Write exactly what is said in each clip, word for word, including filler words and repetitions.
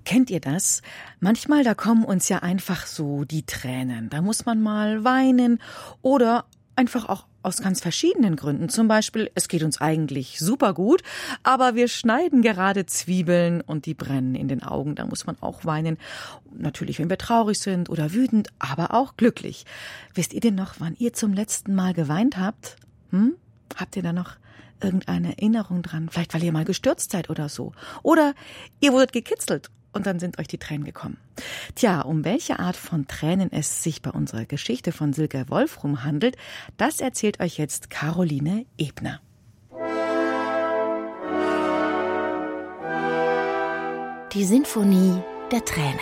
Kennt ihr das? Manchmal, da kommen uns ja einfach so die Tränen. Da muss man mal weinen oder einfach auch aus ganz verschiedenen Gründen. Zum Beispiel, es geht uns eigentlich super gut, aber wir schneiden gerade Zwiebeln und die brennen in den Augen. Da muss man auch weinen. Natürlich, wenn wir traurig sind oder wütend, aber auch glücklich. Wisst ihr denn noch, wann ihr zum letzten Mal geweint habt? Hm? Habt ihr da noch irgendeine Erinnerung dran? Vielleicht, weil ihr mal gestürzt seid oder so. Oder ihr wurdet gekitzelt und dann sind euch die Tränen gekommen. Tja, um welche Art von Tränen es sich bei unserer Geschichte von Silke Wolfrum handelt, das erzählt euch jetzt Caroline Ebner. Die Sinfonie der Tränen.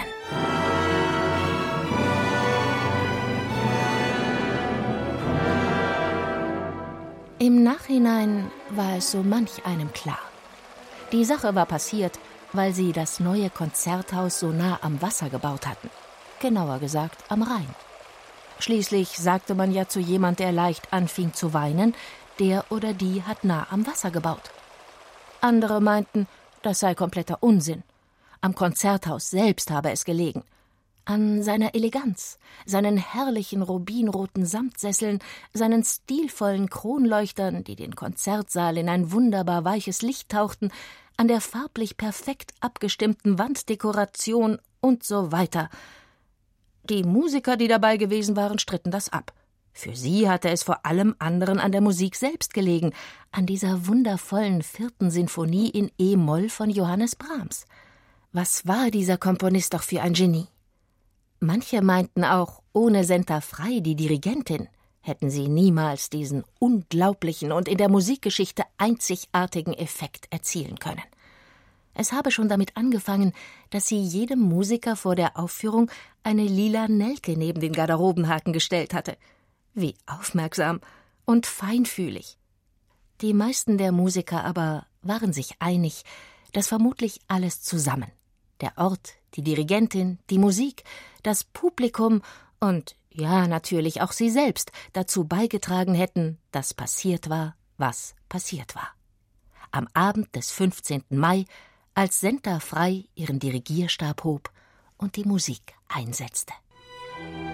Im Nachhinein war es so manch einem klar. Die Sache war passiert, weil sie das neue Konzerthaus so nah am Wasser gebaut hatten. Genauer gesagt am Rhein. Schließlich sagte man ja zu jemand, der leicht anfing zu weinen, der oder die hat nah am Wasser gebaut. Andere meinten, das sei kompletter Unsinn. Am Konzerthaus selbst habe es gelegen. An seiner Eleganz, seinen herrlichen rubinroten Samtsesseln, seinen stilvollen Kronleuchtern, die den Konzertsaal in ein wunderbar weiches Licht tauchten, an der farblich perfekt abgestimmten Wanddekoration und so weiter. Die Musiker, die dabei gewesen waren, stritten das ab. Für sie hatte es vor allem anderen an der Musik selbst gelegen, an dieser wundervollen vierten Sinfonie in E-Moll von Johannes Brahms. Was war dieser Komponist doch für ein Genie? Manche meinten auch, ohne Senta Frey, die Dirigentin, hätten sie niemals diesen unglaublichen und in der Musikgeschichte einzigartigen Effekt erzielen können. Es habe schon damit angefangen, dass sie jedem Musiker vor der Aufführung eine lila Nelke neben den Garderobenhaken gestellt hatte. Wie aufmerksam und feinfühlig. Die meisten der Musiker aber waren sich einig, dass vermutlich alles zusammen, der Ort, die Dirigentin, die Musik, das Publikum und, ja, natürlich auch sie selbst dazu beigetragen hätten, dass passiert war, was passiert war. Am Abend des fünfzehnten Mai, als Senta Frey ihren Dirigierstab hob und die Musik einsetzte.